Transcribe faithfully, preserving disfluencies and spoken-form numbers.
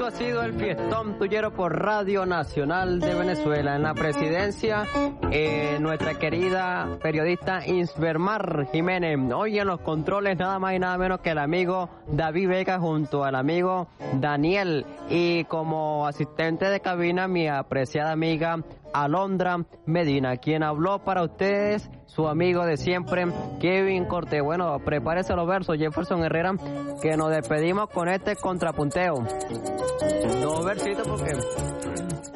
esto ha sido el Fiestón Tuyero por Radio Nacional de Venezuela. En la presidencia, eh, nuestra querida periodista Insbermar Jiménez. Hoy en los controles nada más y nada menos que el amigo David Vega junto al amigo Daniel. Y como asistente de cabina, mi apreciada amiga Alondra Medina, quien habló para ustedes, su amigo de siempre, Kevin Cortés. Bueno, prepárese los versos, Jefferson Herrera, que nos despedimos con este contrapunteo. Dos versitos porque...